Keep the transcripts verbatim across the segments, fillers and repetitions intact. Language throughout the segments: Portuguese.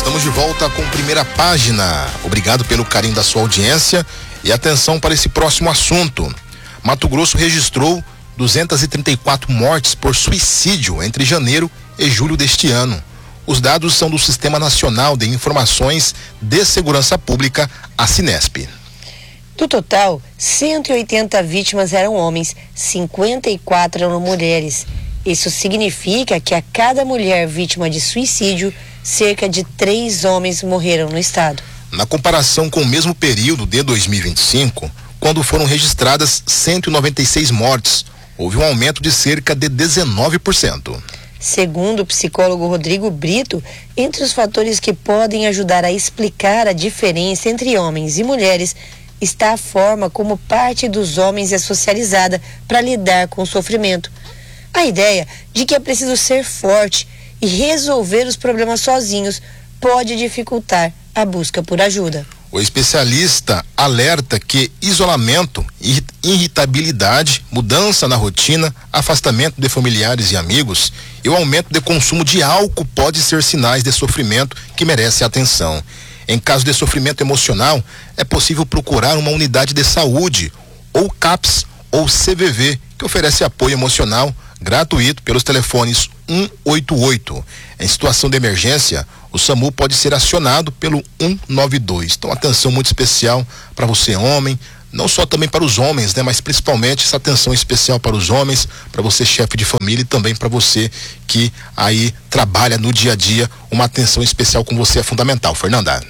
Estamos de volta com Primeira Página. Obrigado pelo carinho da sua audiência e atenção para esse próximo assunto. Mato Grosso registrou duzentas e trinta e quatro mortes por suicídio entre janeiro e julho deste ano. Os dados são do Sistema Nacional de Informações de Segurança Pública, a Cinesp. Do total, cento e oitenta vítimas eram homens, cinquenta e quatro eram mulheres. Isso significa que a cada mulher vítima de suicídio, cerca de três homens morreram no estado. Na comparação com o mesmo período de dois mil e vinte e cinco, quando foram registradas cento e noventa e seis mortes, houve um aumento de cerca de dezenove por cento. Segundo o psicólogo Rodrigo Brito, entre os fatores que podem ajudar a explicar a diferença entre homens e mulheres está a forma como parte dos homens é socializada para lidar com o sofrimento. A ideia de que é preciso ser forte e resolver os problemas sozinhos pode dificultar a busca por ajuda. O especialista alerta que isolamento, irritabilidade, mudança na rotina, afastamento de familiares e amigos e o aumento de consumo de álcool pode ser sinais de sofrimento que merece atenção. Em caso de sofrimento emocional, é possível procurar uma unidade de saúde, ou CAPS ou C V V, que oferece apoio emocional gratuito pelos telefones um oito oito. Em situação de emergência, o SAMU pode ser acionado pelo um nove dois. Então, atenção muito especial para você, homem, não só também para os homens, né, mas principalmente essa atenção especial para os homens, para você, chefe de família, e também para você que aí trabalha no dia a dia. Uma atenção especial com você é fundamental. Fernanda.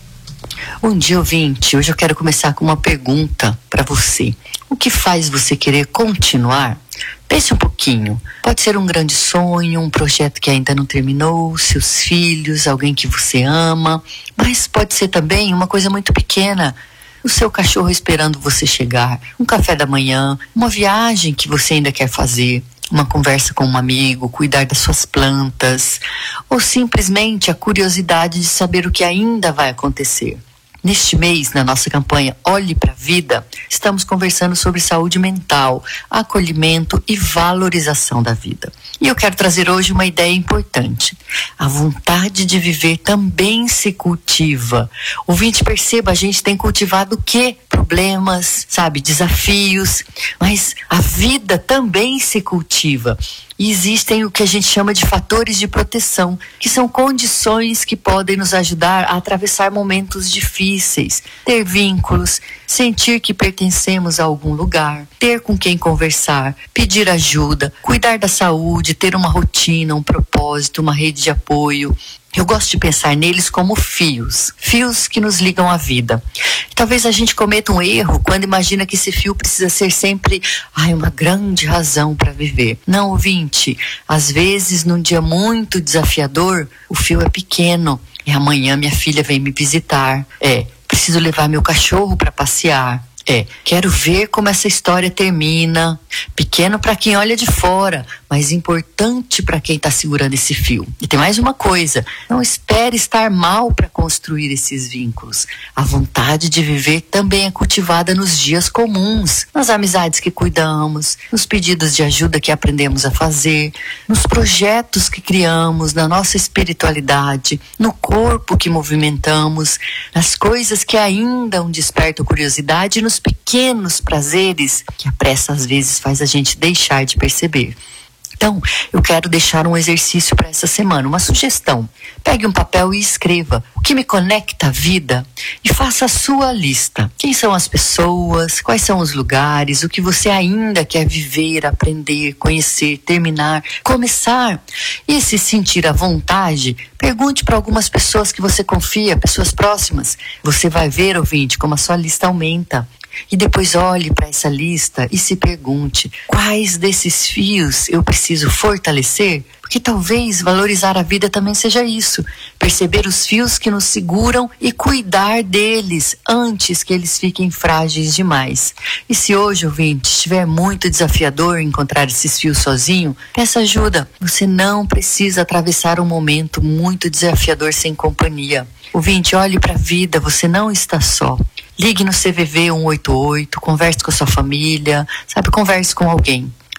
Bom dia, ouvinte. Hoje eu quero começar com uma pergunta para você. O que faz você querer continuar? Pense um pouquinho. Pode ser um grande sonho, um projeto que ainda não terminou, seus filhos, alguém que você ama, mas pode ser também uma coisa muito pequena. O seu cachorro esperando você chegar, um café da manhã, uma viagem que você ainda quer fazer, uma conversa com um amigo, cuidar das suas plantas, ou simplesmente a curiosidade de saber o que ainda vai acontecer. Neste mês, na nossa campanha Olhe para a Vida, estamos conversando sobre saúde mental, acolhimento e valorização da vida. E eu quero trazer hoje uma ideia importante. A vontade de viver também se cultiva. Ouvinte, perceba, a gente tem cultivado o quê? Problemas, sabe, desafios, mas a vida também se cultiva. E existem o que a gente chama de fatores de proteção, que são condições que podem nos ajudar a atravessar momentos difíceis, ter vínculos, sentir que pertencemos a algum lugar, ter com quem conversar, pedir ajuda, cuidar da saúde, ter uma rotina, um propósito, uma rede de apoio. Eu gosto de pensar neles como fios, fios que nos ligam à vida. Talvez a gente cometa um erro quando imagina que esse fio precisa ser sempre ai, uma grande razão para viver. Não, ouvinte, às vezes num dia muito desafiador, o fio é pequeno. E amanhã minha filha vem me visitar. É, preciso levar meu cachorro para passear. É, quero ver como essa história termina. Pequeno para quem olha de fora, mas importante para quem está segurando esse fio. E tem mais uma coisa, não espere estar mal para construir esses vínculos. A vontade de viver também é cultivada nos dias comuns, nas amizades que cuidamos, nos pedidos de ajuda que aprendemos a fazer, nos projetos que criamos, na nossa espiritualidade, no corpo que movimentamos, nas coisas que ainda despertam curiosidade e nos pequenos prazeres que a pressa às vezes faz a gente deixar de perceber. Então, eu quero deixar um exercício para essa semana, uma sugestão. Pegue um papel e escreva o que me conecta à vida e faça a sua lista. Quem são as pessoas, quais são os lugares, o que você ainda quer viver, aprender, conhecer, terminar, começar. E se sentir à vontade, pergunte para algumas pessoas que você confia, pessoas próximas. Você vai ver, ouvinte, como a sua lista aumenta. E depois olhe para essa lista e se pergunte, quais desses fios eu preciso fortalecer? Porque talvez valorizar a vida também seja isso, perceber os fios que nos seguram e cuidar deles antes que eles fiquem frágeis demais. E se hoje, ouvinte, estiver muito desafiador encontrar esses fios sozinho, peça ajuda. Você não precisa atravessar um momento muito desafiador sem companhia. Ouvinte, olhe para a vida, você não está só. Ligue no C V V um oito oito, converse com a sua família, sabe, converse com alguém.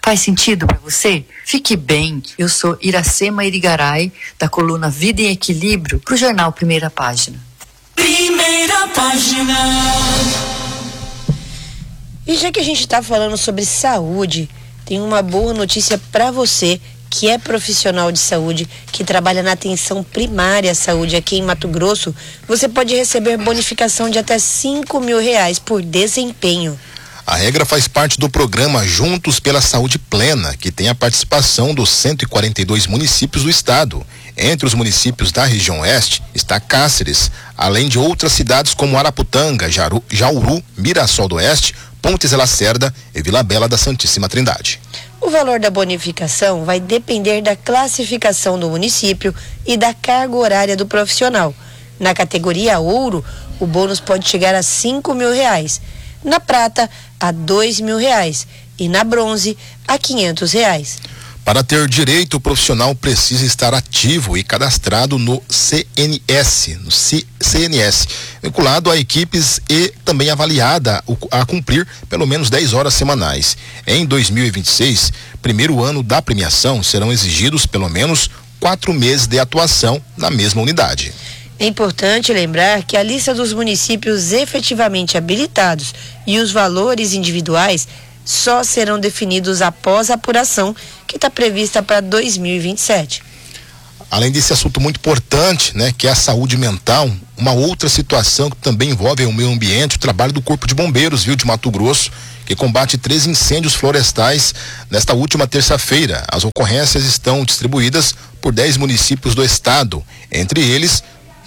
Faz sentido para você? Fique bem. Eu sou Iracema Irigaray, da coluna Vida em Equilíbrio, para o jornal Primeira Página. Primeira Página. E já que a gente está falando sobre saúde, tem uma boa notícia para você que é profissional de saúde, que trabalha na atenção primária à saúde aqui em Mato Grosso. Você pode receber bonificação de até cinco mil reais por desempenho. A regra faz parte do programa Juntos pela Saúde Plena, que tem a participação dos cento e quarenta e dois municípios do estado. Entre os municípios da região oeste está Cáceres, além de outras cidades como Araputanga, Jaru, Jauru, Mirassol do Oeste, Pontes de Lacerda e Vila Bela da Santíssima Trindade. O valor da bonificação vai depender da classificação do município e da carga horária do profissional. Na categoria ouro, o bônus pode chegar a cinco mil reais. Na prata, a dois mil reais. E na bronze, a quinhentos reais. Para ter direito, o profissional precisa estar ativo e cadastrado no C N S, no C N S, vinculado a equipes e também avaliada a cumprir pelo menos dez horas semanais. Em dois mil e vinte e seis, primeiro ano da premiação, serão exigidos pelo menos quatro meses de atuação na mesma unidade. É importante lembrar que a lista dos municípios efetivamente habilitados e os valores individuais só serão definidos após a apuração que está prevista para dois mil e vinte e sete. Além desse assunto muito importante, né, que é a saúde mental, uma outra situação que também envolve o meio ambiente, o trabalho do Corpo de Bombeiros, viu, de Mato Grosso, que combate três incêndios florestais nesta última terça-feira. As ocorrências estão distribuídas por dez municípios do estado, entre eles,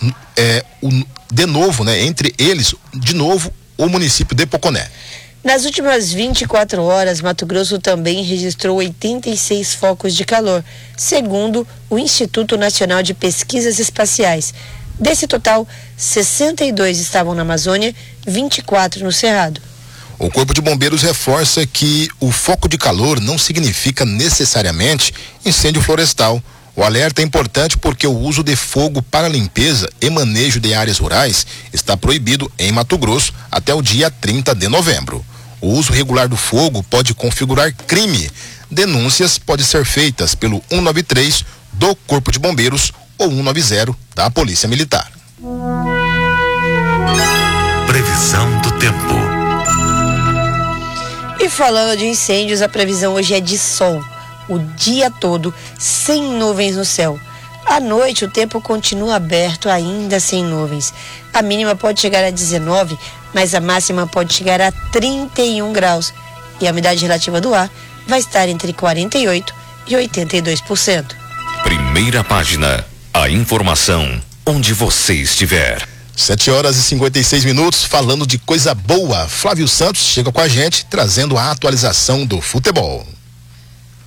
é, o, de novo, né, entre eles, de novo, o município de Poconé. Nas últimas vinte e quatro horas, Mato Grosso também registrou oitenta e seis focos de calor, segundo o Instituto Nacional de Pesquisas Espaciais. Desse total, sessenta e dois estavam na Amazônia, vinte e quatro no Cerrado. O Corpo de Bombeiros reforça que o foco de calor não significa necessariamente incêndio florestal. O alerta é importante porque o uso de fogo para limpeza e manejo de áreas rurais está proibido em Mato Grosso até o dia trinta de novembro. O uso regular do fogo pode configurar crime. Denúncias podem ser feitas pelo cento e noventa e três do Corpo de Bombeiros ou cento e noventa da Polícia Militar. Previsão do tempo. E falando de incêndios, a previsão hoje é de sol. O dia todo, sem nuvens no céu. À noite, o tempo continua aberto, ainda sem nuvens. A mínima pode chegar a dezenove, mas a máxima pode chegar a trinta e um graus. E a umidade relativa do ar vai estar entre quarenta e oito por cento e oitenta e dois por cento. Primeira Página. A informação onde você estiver. sete horas e cinquenta e seis minutos, falando de coisa boa. Flávio Santos chega com a gente, trazendo a atualização do futebol.